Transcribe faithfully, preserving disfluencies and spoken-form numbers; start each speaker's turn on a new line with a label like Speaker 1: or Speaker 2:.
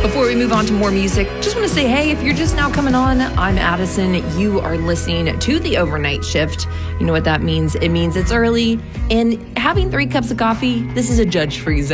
Speaker 1: Before we move on to more music, just want to say, hey, if you're just now coming on, I'm Addison. You are listening to the overnight shift. You know what that means? It means it's early, and having three cups of coffee, this is a judge-free zone.